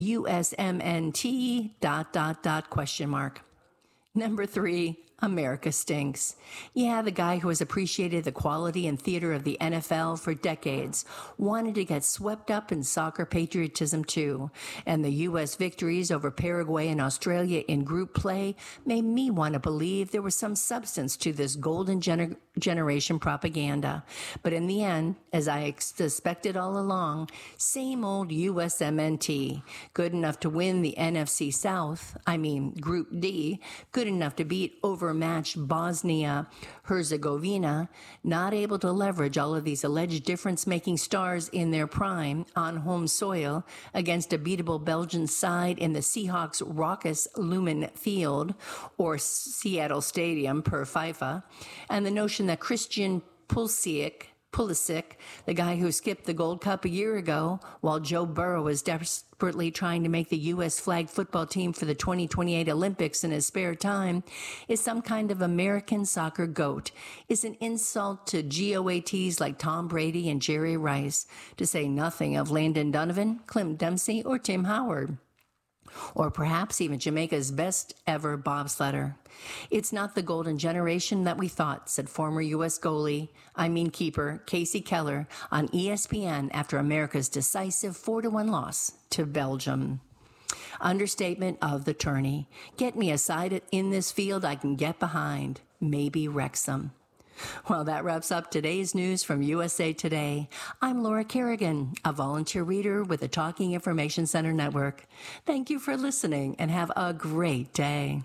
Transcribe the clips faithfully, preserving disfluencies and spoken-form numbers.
U S M N T dot dot dot question mark. Number three, America stinks. Yeah, the guy who has appreciated the quality and theater of the N F L for decades wanted to get swept up in soccer patriotism too. And the U S victories over Paraguay and Australia in group play made me want to believe there was some substance to this golden gener- generation propaganda. But in the end, as I suspected all along, same old U S M N T. Good enough to win the N F C South, I mean Group D, good enough to beat over matched Bosnia-Herzegovina, not able to leverage all of these alleged difference-making stars in their prime on home soil against a beatable Belgian side in the Seahawks' raucous Lumen Field, or Seattle Stadium per FIFA, and the notion that Christian Pulisic Pulisic, the guy who skipped the Gold Cup a year ago, while Joe Burrow is desperately trying to make the U S flag football team for the twenty twenty-eight Olympics in his spare time, is some kind of American soccer goat, is an insult to G O A Ts like Tom Brady and Jerry Rice, to say nothing of Landon Donovan, Clint Dempsey, or Tim Howard. Or perhaps even Jamaica's best ever bobsledder. It's not the golden generation that we thought, said former U S goalie, I mean keeper, Casey Keller, on E S P N after America's decisive four to one loss to Belgium. Understatement of the tourney. Get me a side in this field I can get behind. Maybe Wrexham. Well, that wraps up today's news from U S A Today. I'm Laura Kerrigan, a volunteer reader with the Talking Information Center Network. Thank you for listening and have a great day.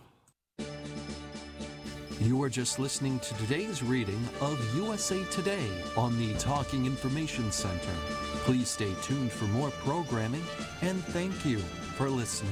You are just listening to today's reading of U S A Today on the Talking Information Center. Please stay tuned for more programming, and thank you for listening.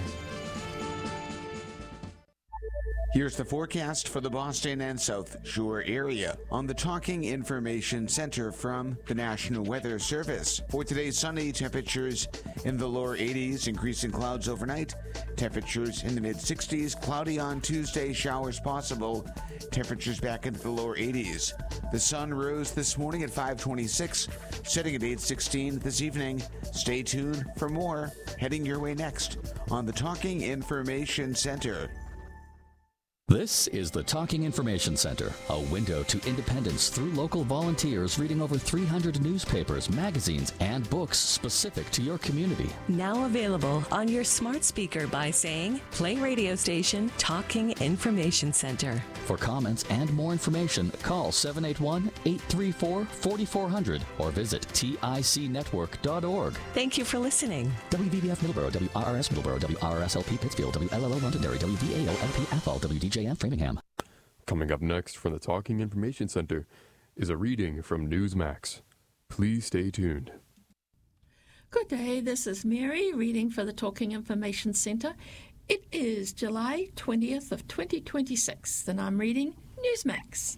Here's the forecast for the Boston and South Shore area on the Talking Information Center from the National Weather Service. For today's sunny, temperatures in the lower eighties, increasing clouds overnight. Temperatures in the mid-sixties, cloudy on Tuesday, showers possible. Temperatures back into the lower eighties. The sun rose this morning at five twenty-six, setting at eight sixteen this evening. Stay tuned for more heading your way next on the Talking Information Center. This is the Talking Information Center, a window to independence through local volunteers reading over three hundred newspapers, magazines, and books specific to your community. Now available on your smart speaker by saying, play radio station Talking Information Center. For comments and more information, call seven eight one, eight three four, four four zero zero or visit tic network dot org. Thank you for listening. W V B F Middleborough, W R R S Middleborough, W R R S L P Pittsfield, W L L O Londonderry, W V A O L P Athol, W D J M Framingham. Coming up next from the Talking Information Center is a reading from Newsmax. Please stay tuned. Good day, this is Mary reading for the Talking Information Center. It is July twentieth of twenty twenty-six, and I'm reading Newsmax.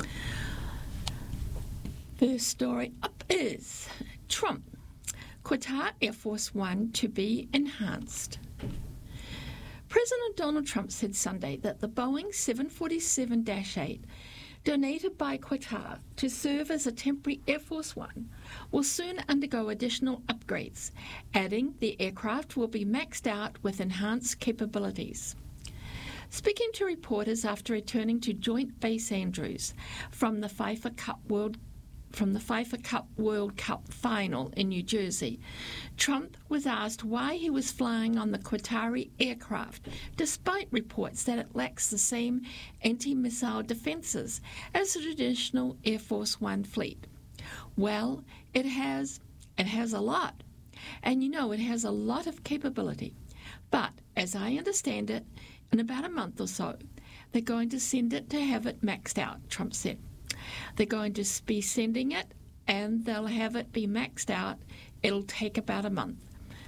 First story up is Trump. Qatar Air Force One to be enhanced. President Donald Trump said Sunday that the Boeing seven forty-seven dash eight, donated by Qatar to serve as a temporary Air Force One, will soon undergo additional upgrades, adding the aircraft will be maxed out with enhanced capabilities. Speaking to reporters after returning to Joint Base Andrews from the FIFA Cup World from the FIFA Cup World Cup final in New Jersey, Trump was asked why he was flying on the Qatari aircraft, despite reports that it lacks the same anti-missile defenses as the traditional Air Force One fleet. Well, it has, it has a lot. And you know, it has a lot of capability. But, as I understand it, in about a month or so, they're going to send it to have it maxed out, Trump said. They're going to be sending it, and they'll have it be maxed out. It'll take about a month.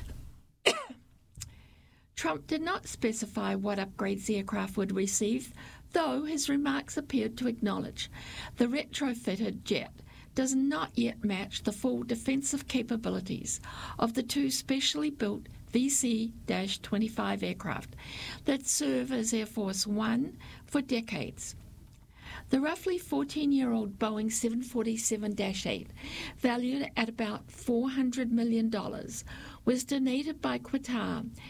Trump did not specify what upgrades the aircraft would receive, though his remarks appeared to acknowledge the retrofitted jet does not yet match the full defensive capabilities of the two specially built V C twenty-five aircraft that serve as Air Force One for decades. The roughly fourteen-year-old Boeing seven forty-seven dash eight, valued at about four hundred million dollars, was donated by Qatar